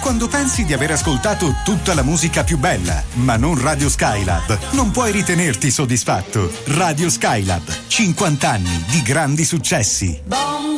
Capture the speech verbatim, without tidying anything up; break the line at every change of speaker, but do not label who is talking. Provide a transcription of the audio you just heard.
Quando pensi di aver ascoltato tutta la musica più bella, ma non Radio Skylab, non puoi ritenerti soddisfatto. Radio Skylab, cinquanta anni di grandi successi.